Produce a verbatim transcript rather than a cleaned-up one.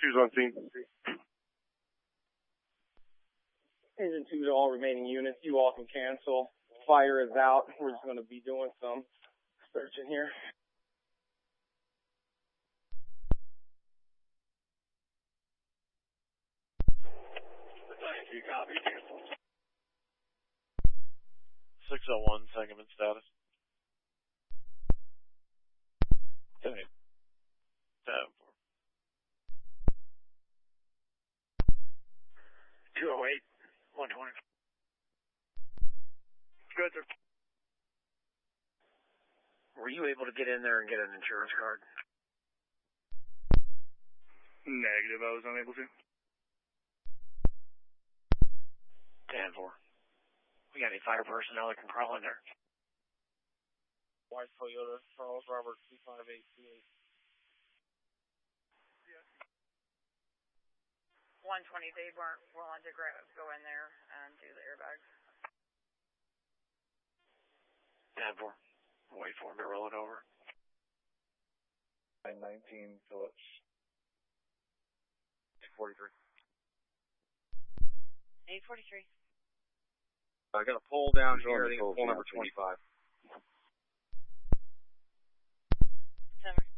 two's on scene. Engine two to all remaining units. You all can cancel. Fire is out. We're just going to be doing some searching here. You copy, cancel. six oh one, Sangamon status. Okay. Tab four. two oh eight, one twenty. Good, sir. Were you able to get in there and get an insurance card? Negative, I was unable to. ten four. We got any fire personnel that can crawl in there? White Toyota, Charles Robert, two five eight two eight. one twenty, they weren't willing to go in there and do the airbags. ten four. Wait for him to roll it over. nine nineteen, Phillips. eight forty-three. eight forty-three. I got a pole down here, I think it's pole number twenty-five. Seven.